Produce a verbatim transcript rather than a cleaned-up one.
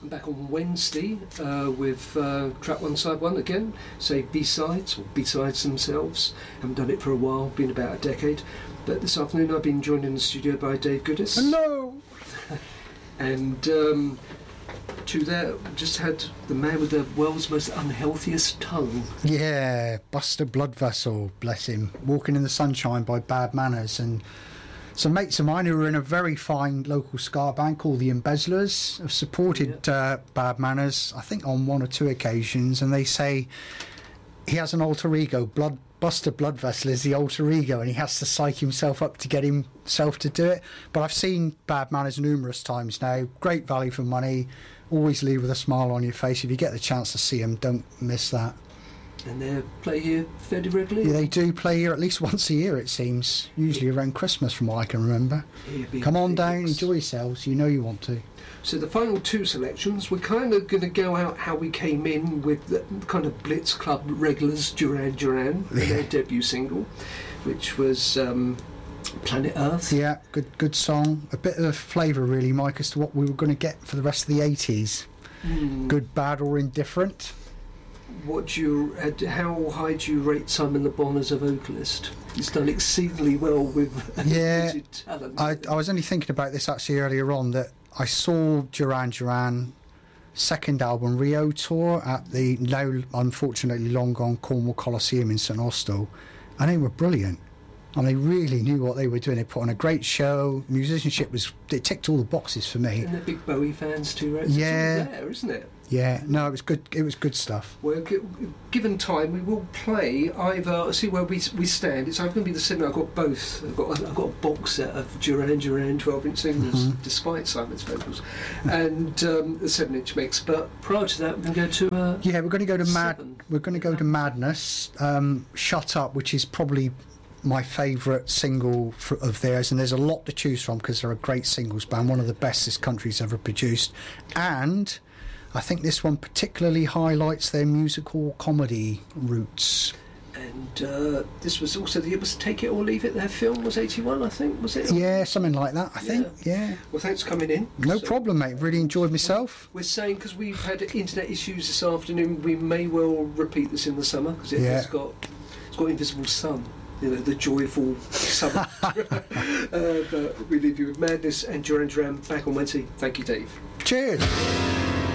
I'm back on Wednesday uh, with uh, Track One Side One again, say B-sides or B-sides themselves. Haven't done it for a while, been about a decade. But this afternoon I've been joined in the studio by Dave Goodis. Hello! And um, to there, just had the man with the world's most unhealthiest tongue. Yeah, Buster Bloodvessel, bless him. Walking in the Sunshine by Bad Manners. And some mates of mine who were in a very fine local ska band called the Embezzlers have supported yeah. uh, Bad Manners, I think on one or two occasions, and they say he has an alter ego. Blood Buster Bloodvessel is the alter ego, and he has to psych himself up to get himself to do it. But I've seen Bad Manners numerous times now. Great value for money. Always leave with a smile on your face. If you get the chance to see them, don't miss that. And they play here fairly regularly? Yeah, they do play here at least once a year, it seems. Usually around Christmas, from what I can remember. Yeah, Come on down, enjoy yourselves. You know you want to. So the final two selections, we're kind of going to go out how we came in with the kind of Blitz Club regulars, Duran Duran, for their debut single, which was um, Planet Earth. Yeah, good good song. A bit of flavour, really, Mike, as to what we were going to get for the rest of the eighties. Mm. Good, bad or indifferent. What do you, how high do you rate Simon Le Bon as a vocalist? He's done exceedingly well with yeah, talent. I, I was only thinking about this actually earlier on, that I saw Duran Duran second album Rio tour at the now unfortunately long gone Cornwall Coliseum in St Austell, and they were brilliant. And they really knew what they were doing. They put on a great show. Musicianship was, it ticked all the boxes for me. And they're big Bowie fans too, right? Yeah. It's all there, isn't it? Yeah, no, it was good. It was good stuff. Well, g- given time, we will play either. See where we we stand. It's either going to be the same. I've got both. I've got I've got a box set of Duran Duran twelve-inch singles, mm-hmm. despite Simon's vocals, and um, the seven-inch mix. But prior to that, we're going to go to uh, yeah, we're going to go to Mad. seven. We're going to go to Madness. Um, Shut Up, which is probably my favourite single for, of theirs, and there's a lot to choose from because they're a great singles band, one of the best this country's ever produced, and I think this one particularly highlights their musical comedy roots. And uh, this was also the it was Take It or Leave It. Their film was eighty-one, I think, was it? Yeah, something like that. I yeah. think. Yeah. Well, thanks for coming in. No so, problem, mate. Really enjoyed myself. We're saying because we've had internet issues this afternoon, we may well repeat this in the summer because it yeah. has got it's got Invisible Sun. You know, the joyful summer. uh, but we leave you with Madness and Duran Duran back on Wednesday. Thank you, Dave. Cheers.